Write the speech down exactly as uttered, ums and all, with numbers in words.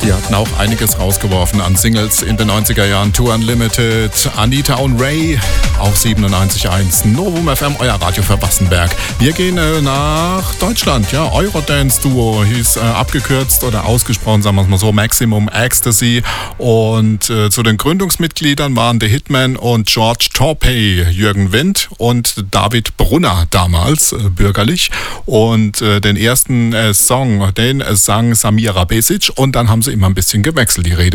Die hatten auch einiges rausgeworfen an Singles in den neunziger Jahren. Tour Unlimited, Anita und Ray, auch siebenundneunzig Komma eins. Novum F M, euer Radio für Wassenberg. Wir gehen äh, nach Deutschland. Ja, Eurodance-Duo hieß äh, abgekürzt oder ausgesprochen, sagen wir es mal so, Maximum Ecstasy. Und äh, zu den Gründungsmitgliedern waren The Hitman und George Torpey, Jürgen Wind und David Brunner damals, äh, bürgerlich. Und äh, den ersten äh, Song, den äh, sang Samira Besic und dann haben sie immer ein bisschen gewechselt. Die Rede